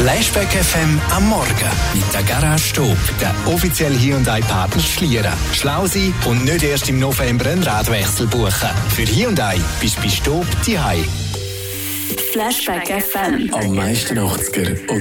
Flashback FM am Morgen mit der Garage Stop, der offizielle Hyundai-Partner Schlieren. Schlau sein und nicht erst im November einen Radwechsel buchen. Für Hyundai bist du bei Stop zu Hause. Flashback FM. Am meisten 80er und